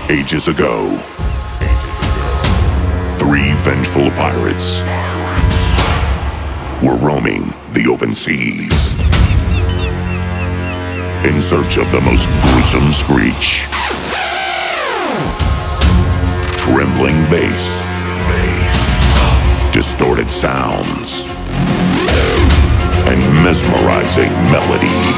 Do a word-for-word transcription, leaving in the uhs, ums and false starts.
Ages ago, three vengeful pirates were roaming the open seas in search of the most gruesome screech, trembling bass, distorted sounds, and mesmerizing melody.